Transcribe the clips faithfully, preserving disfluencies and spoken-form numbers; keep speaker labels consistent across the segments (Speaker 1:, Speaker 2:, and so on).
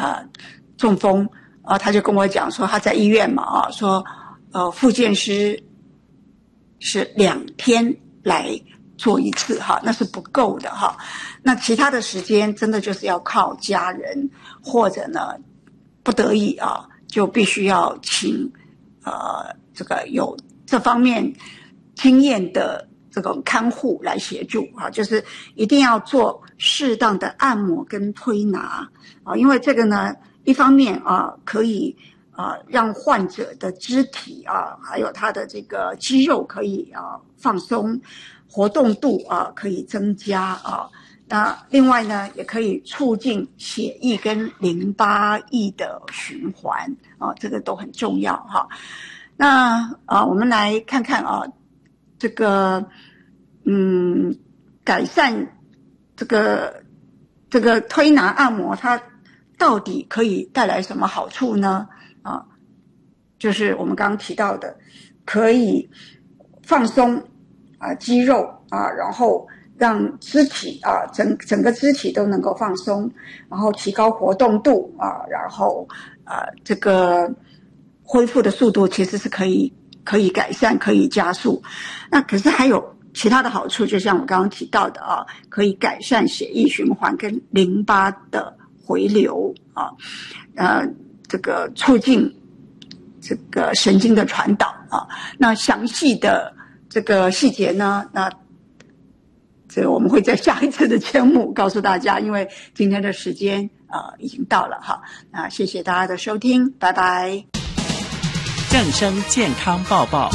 Speaker 1: 啊、呃、中风啊、呃，他就跟我讲说他在医院嘛啊，说呃复健师是两天来做一次哈，那是不够的哈。那其他的时间真的就是要靠家人，或者呢不得已啊，就必须要请呃这个有这方面经验的这种看护来协助啊，就是一定要做适当的按摩跟推拿啊，因为这个呢，一方面啊可以啊让患者的肢体啊，还有他的这个肌肉可以啊放松，活动度啊可以增加啊。那另外呢，也可以促进血液跟淋巴液的循环啊，这个都很重要哈。那啊，我们来看看啊，这个嗯，改善这个这个推拿按摩，它到底可以带来什么好处呢？啊，就是我们刚刚提到的，可以放松啊肌肉啊，然后让肢体啊整整个肢体都能够放松，然后提高活动度啊，然后啊这个恢复的速度其实是可以可以改善，可以加速。那可是还有其他的好处，就像我刚刚提到的啊，可以改善血液循环跟淋巴的回流啊，呃，这个促进这个神经的传导啊。那详细的这个细节呢，那这个我们会在下一次的节目告诉大家，因为今天的时间呃已经到了哈。那谢谢大家的收听，拜拜。
Speaker 2: 正声健康报报。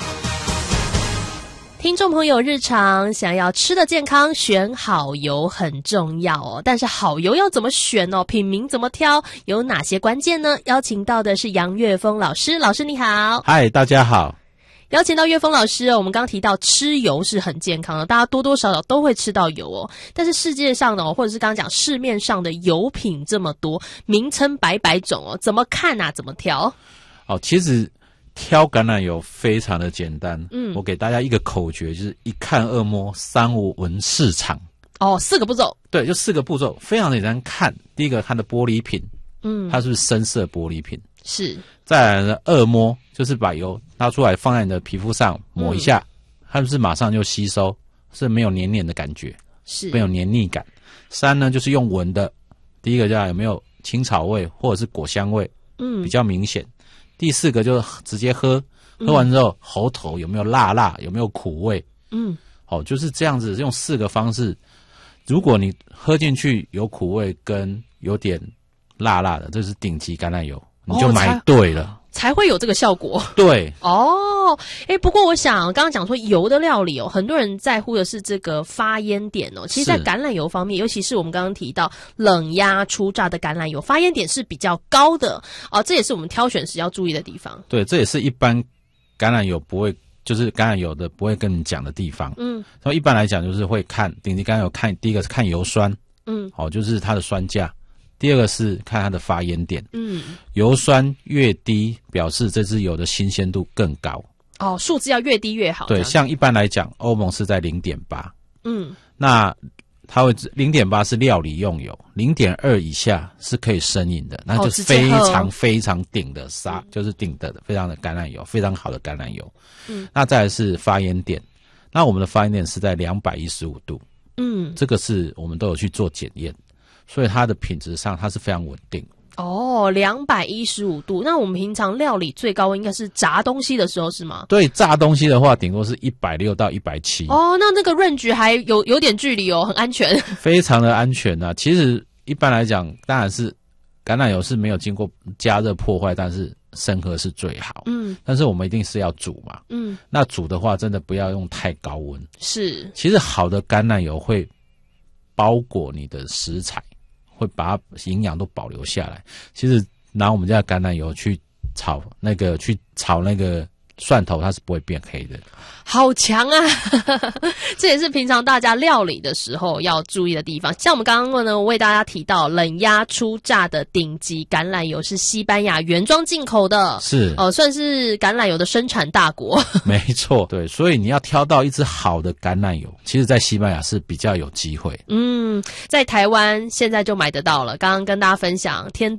Speaker 3: 听众朋友，日常想要吃的健康，选好油很重要哦。但是好油要怎么选哦？品名怎么挑？有哪些关键呢？邀请到的是杨岳峰老师，老师你好。
Speaker 4: 嗨，大家好。
Speaker 3: 邀请到岳峰老师哦，我们刚刚提到吃油是很健康的，大家多多少少都会吃到油哦。但是世界上的哦，或者是刚刚讲市面上的油品这么多，名称百百种哦，怎么看啊？怎么挑？
Speaker 4: 哦，其实挑橄榄油非常的简单。
Speaker 3: 嗯，
Speaker 4: 我给大家一个口诀，就是一看二摸三五闻四尝。
Speaker 3: 哦，四个步骤。对，
Speaker 4: 就四个步骤，非常简单。看第一个，看的玻璃瓶，
Speaker 3: 嗯，
Speaker 4: 它是不是深色玻璃瓶？
Speaker 3: 是。
Speaker 4: 再来呢，二摸就是把油拿出来放在你的皮肤上抹一下，嗯、它是不是马上就吸收，是没有黏黏的感觉，
Speaker 3: 是没有
Speaker 4: 黏腻感。三呢，就是用闻的，第一个叫有没有青草味或者是果香味，
Speaker 3: 嗯，
Speaker 4: 比较明显。第四个就是直接喝，喝完之后、嗯、喉头有没有辣辣，有没有苦味，
Speaker 3: 嗯，
Speaker 4: 好、哦，就是这样子，用四个方式。如果你喝进去有苦味跟有点辣辣的，这是顶级橄榄油，你就买对了。
Speaker 3: 哦，才会有这个效果。
Speaker 4: 对
Speaker 3: 哦，诶，不过我想刚刚讲说油的料理哦，很多人在乎的是这个发烟点哦。其实在橄榄油方面，尤其是我们刚刚提到冷压初榨的橄榄油，发烟点是比较高的哦，这也是我们挑选时要注意的地方。
Speaker 4: 对，这也是一般橄榄油不会，就是橄榄油的不会跟你讲的地方。
Speaker 3: 嗯，
Speaker 4: 所以一般来讲就是会看顶级橄榄油，看第一个是看油酸，
Speaker 3: 嗯，
Speaker 4: 好、哦，就是它的酸价。第二个是看它的发烟点，
Speaker 3: 嗯，
Speaker 4: 油酸越低，表示这支油的新鲜度更高。
Speaker 3: 哦，数字要越低越好。
Speaker 4: 对，像一般来讲，欧盟是在 零点八，
Speaker 3: 嗯，
Speaker 4: 那它会 零点八 是料理用油， 零点二 以下是可以生饮的，那就是非常非常顶的沙、哦，就是顶的非常的橄榄油，非常好的橄榄油。
Speaker 3: 嗯，
Speaker 4: 那再来是发烟点，那我们的发烟点是在两百一十五度，
Speaker 3: 嗯，
Speaker 4: 这个是我们都有去做检验。所以它的品质上它是非常稳定。
Speaker 3: 哦，两百一十五度，那我们平常料理最高温应该是炸东西的时候是吗？
Speaker 4: 对，炸东西的话顶多是一百六到一百七。
Speaker 3: 哦，那那个 range 还有有点距离哦，很安全。
Speaker 4: 非常的安全啊。其实一般来讲，当然是橄榄油是没有经过加热破坏，但是生喝是最好。
Speaker 3: 嗯，但
Speaker 4: 是我们一定是要煮嘛。
Speaker 3: 嗯，
Speaker 4: 那煮的话真的不要用太高温。
Speaker 3: 是，
Speaker 4: 其实好的橄榄油会包裹你的食材，会把它营养都保留下来。其实拿我们家的橄榄油去炒那个去炒那个蒜头，它是不会变黑的。
Speaker 3: 好强啊！这也是平常大家料理的时候要注意的地方。像我们刚刚呢，我为大家提到冷压初榨的顶级橄榄油是西班牙原装进口的，
Speaker 4: 是
Speaker 3: 呃，算是橄榄油的生产大国。
Speaker 4: 没错，对，所以你要挑到一支好的橄榄油，其实在西班牙是比较有机会。
Speaker 3: 嗯，在台湾现在就买得到了。刚刚跟大家分享天